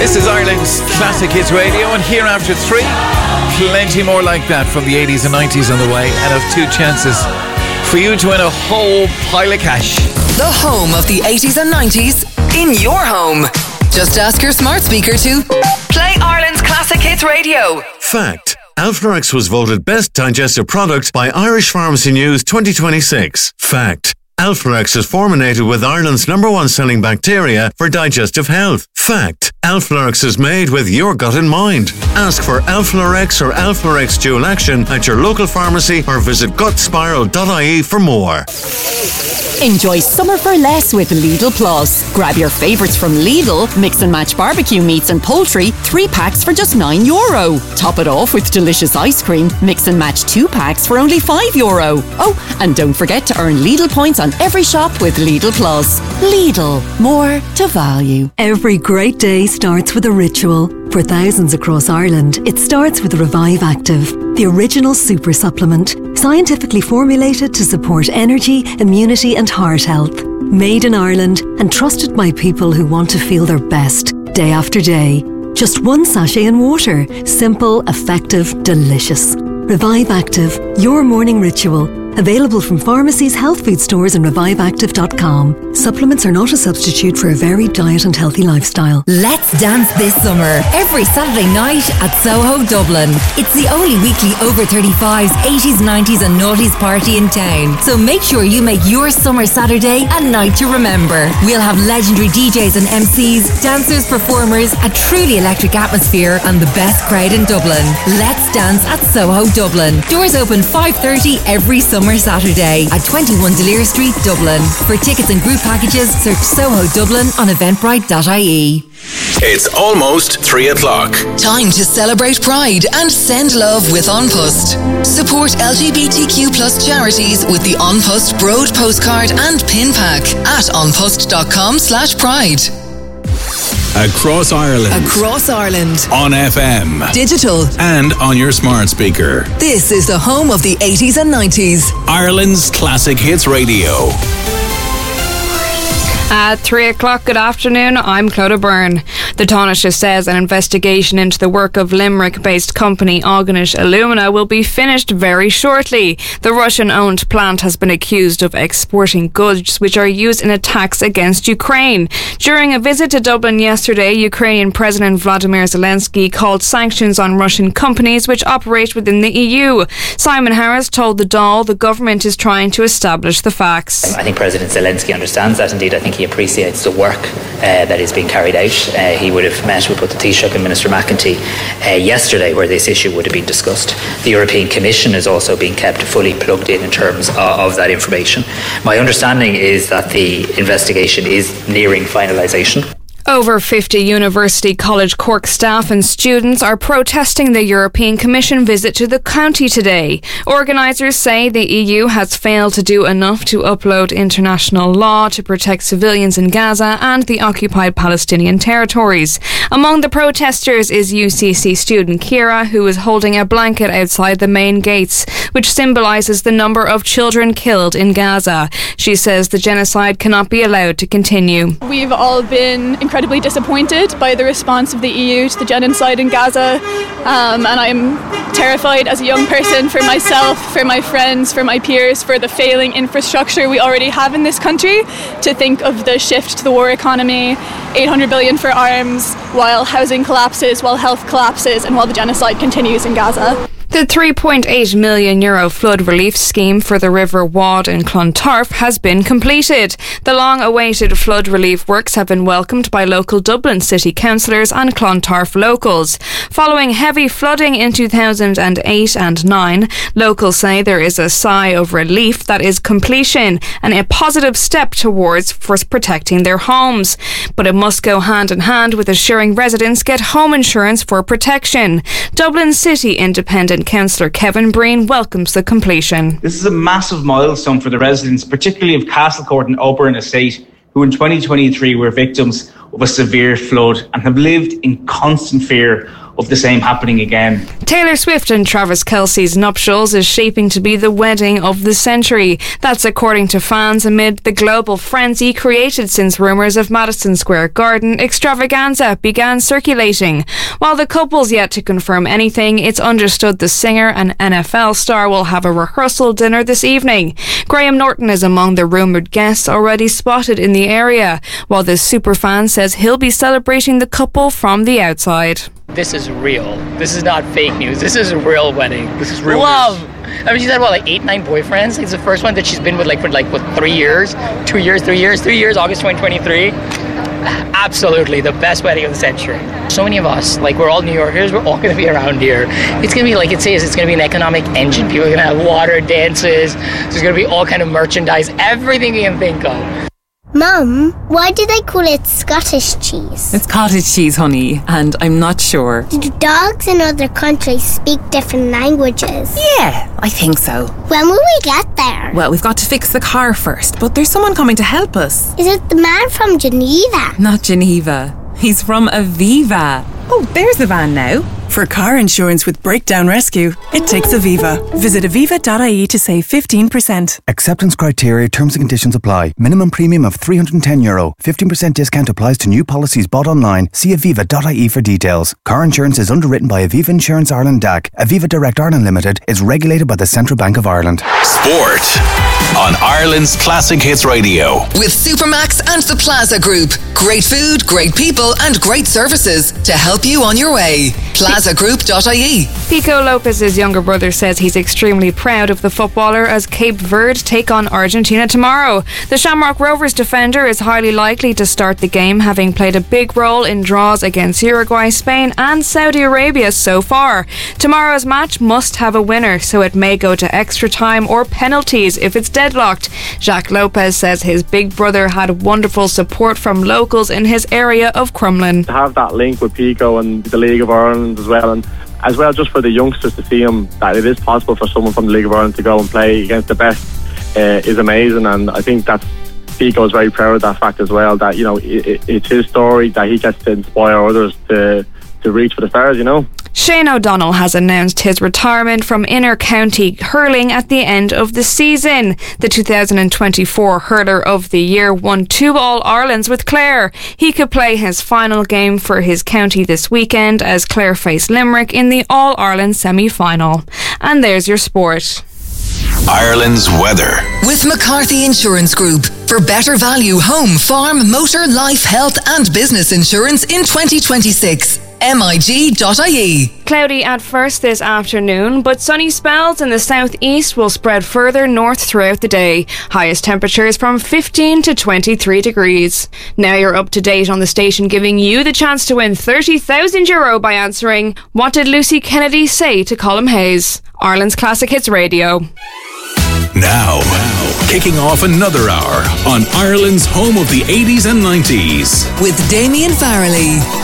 This is Ireland's Classic Hits Radio, and here after 3, plenty more like that from the 80s and 90s on the way, and of 2 chances for you to win a whole pile of cash. The home of the 80s and 90s in your home. Just ask your smart speaker to play Ireland's Classic Hits Radio. Fact: Alflorex was voted best digestive product by Irish Pharmacy News 2026. Fact: Alflorex is formulated with Ireland's #1 selling bacteria for digestive health. Fact: Alflorex is made with your gut in mind. Ask for Alflorex or Alflorex Dual Action at your local pharmacy or visit gutspiral.ie for more. Enjoy summer for less with Lidl Plus. Grab your favourites from Lidl, mix and match barbecue meats and poultry, 3 packs for just €9. Top it off with delicious ice cream, mix and match 2 packs for only €5. Oh, and don't forget to earn Lidl points on every shop with Lidl Plus. Lidl, more to value. Every great day starts with a ritual. For thousands across Ireland, it starts with Revive Active, the original super supplement, scientifically formulated to support energy, immunity and heart health. Made in Ireland and trusted by people who want to feel their best day after day. Just 1 sachet in water. Simple, effective, delicious. Revive Active, your morning ritual. Available from pharmacies, health food stores and reviveactive.com. Supplements are not a substitute for a varied diet and healthy lifestyle. Let's dance this summer, every Saturday night at Soho, Dublin. It's the only weekly over 35s, 80s, 90s and noughties party in town. So make sure you make your summer Saturday a night to remember. We'll have legendary DJs and MCs, dancers, performers, a truly electric atmosphere and the best crowd in Dublin. Let's dance at Soho, Dublin. Doors open 5:30 every summer Saturday at 21 Delir Street, Dublin. For tickets and group packages, search Soho Dublin on eventbrite.ie. It's almost 3 o'clock. Time to celebrate Pride and send love with An Post. Support LGBTQ plus charities with the An Post Broad postcard and pin pack at anpost.com/pride. Across Ireland. Across Ireland. On FM. Digital. And on your smart speaker. This is the home of the 80s and 90s. Ireland's Classic Hits Radio. At 3 o'clock, good afternoon, I'm Clodagh Byrne. The Taoiseach says an investigation into the work of Limerick-based company Aughanish Alumina will be finished very shortly. The Russian-owned plant has been accused of exporting goods which are used in attacks against Ukraine. During a visit to Dublin yesterday, Ukrainian President Vladimir Zelensky called sanctions on Russian companies which operate within the EU. Simon Harris told the Dáil the government is trying to establish the facts. I think President Zelensky understands that. Indeed, I think he appreciates the work that is being carried out. He would have met with both the Taoiseach and Minister McEntee yesterday where this issue would have been discussed. The European Commission is also being kept fully plugged in terms of that information. My understanding is that the investigation is nearing finalisation. Over 50 University College Cork staff and students are protesting the European Commission visit to the county today. Organisers say the EU has failed to do enough to uphold international law to protect civilians in Gaza and the occupied Palestinian territories. Among the protesters is UCC student Kira, who is holding a blanket outside the main gates, which symbolises the number of children killed in Gaza. She says the genocide cannot be allowed to continue. We've all been incredibly disappointed by the response of the EU to the genocide in Gaza, and I'm terrified as a young person for myself, for my friends, for my peers, for the failing infrastructure we already have in this country, to think of the shift to the war economy, 800 billion for arms, while housing collapses, while health collapses, and while the genocide continues in Gaza. The €3.8 million flood relief scheme for the River Wad in Clontarf has been completed. The long-awaited flood relief works have been welcomed by local Dublin city councillors and Clontarf locals. Following heavy flooding in 2008 and 9, locals say there is a sigh of relief that is completion and a positive step towards first protecting their homes. But it must go hand in hand with assuring residents get home insurance for protection. Dublin City Independent Councillor Kevin Breen welcomes the completion. This is a massive milestone for the residents, particularly of Castlecourt and Oberon Estate, who in 2023 were victims of a severe flood and have lived in constant fear of the same happening again. Taylor Swift and Travis Kelce's nuptials is shaping to be the wedding of the century. That's according to fans amid the global frenzy created since rumours of Madison Square Garden extravaganza began circulating. While the couple's yet to confirm anything, it's understood the singer and NFL star will have a rehearsal dinner this evening. Graham Norton is among the rumoured guests already spotted in the area, while the superfan says he'll be celebrating the couple from the outside. This is real. This is not fake news. This is a real wedding. This is real love. I mean, she's had, 8-9 boyfriends? It's the first one that she's been with, for 3 years? 2 years, 3 years, 3 years, August 2023. Absolutely, the best wedding of the century. So many of us, we're all New Yorkers, we're all going to be around here. It's going to be, like it says, it's going to be an economic engine. People are going to have water dances. There's going to be all kind of merchandise, everything you can think of. Mum, why do they call it Scottish cheese? It's cottage cheese, honey, and I'm not sure. Do dogs in other countries speak different languages? Yeah, I think so. When will we get there? Well, we've got to fix the car first, but there's someone coming to help us. Is it the man from Geneva? Not Geneva. He's from Aviva. Oh, there's the van now. For car insurance with breakdown rescue, it takes Aviva. Visit aviva.ie to save 15%. Acceptance criteria, terms and conditions apply. Minimum premium of €310. 15% discount applies to new policies bought online. See aviva.ie for details. Car insurance is underwritten by Aviva Insurance Ireland DAC. Aviva Direct Ireland Limited is regulated by the Central Bank of Ireland. Sport on Ireland's Classic Hits Radio. With Supermax and the Plaza Group. Great food, great people and great services to help you on your way. PlazaGroup.ie. Pico Lopez's younger brother says he's extremely proud of the footballer as Cape Verde take on Argentina tomorrow. The Shamrock Rovers defender is highly likely to start the game, having played a big role in draws against Uruguay, Spain and Saudi Arabia so far. Tomorrow's match must have a winner, so it may go to extra time or penalties if it's deadlocked. Jacques Lopez says his big brother had wonderful support from locals in his area of Crumlin. To have that link with Pico and the League of Ireland as well, and as well just for the youngsters to see him that it is possible for someone from the League of Ireland to go and play against the best is amazing. And I think that Pico is very proud of that fact as well, that it's his story, that he gets to inspire others to reach for the stars. Shane O'Donnell has announced his retirement from inter-county hurling at the end of the season. The 2024 Hurler of the Year won 2 All-Irelands with Clare. He could play his final game for his county this weekend as Clare face Limerick in the All-Ireland semi-final. And there's your sport. Ireland's weather. With McCarthy Insurance Group. For better value home, farm, motor, life, health and business insurance in 2026. MIG.ie. Cloudy at first this afternoon, but sunny spells in the southeast will spread further north throughout the day. Highest temperatures from 15 to 23 degrees. Now you're up to date on the station, giving you the chance to win €30,000 by answering What Did Lucy Kennedy Say to Colm Hayes? Ireland's Classic Hits Radio. Now, kicking off another hour on Ireland's home of the 80s and 90s. With Damien Farrelly.